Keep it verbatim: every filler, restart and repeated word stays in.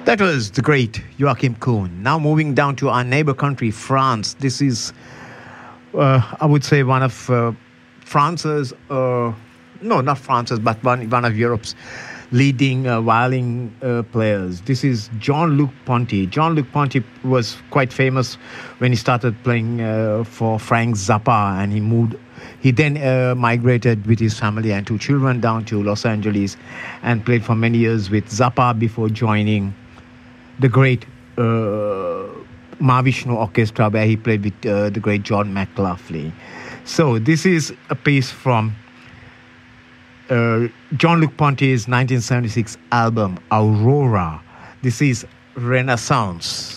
That was the great Joachim Kuhn. Now moving down to our neighbor country, France. This is, uh, I would say, one of uh, France's, uh, no, not France's, but one, one of Europe's leading uh, violin uh, players. This is Jean-Luc Ponty. Jean-Luc Ponty was quite famous when he started playing uh, for Frank Zappa, and he moved. He then uh, migrated with his family and two children down to Los Angeles and played for many years with Zappa before joining the great uh, Mahavishnu Orchestra, where he played with uh, the great John McLaughlin. So this is a piece from uh, Jean-Luc Ponty's nineteen seventy-six album, Aurora. This is Renaissance.